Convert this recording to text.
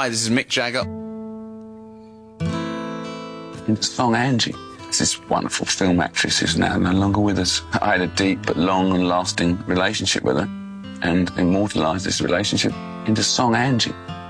Hi, this is Mick Jagger. In the song Angie, it's this wonderful film actress who's now no longer with us. I had a deep but long and lasting relationship with her and immortalised this relationship into song Angie.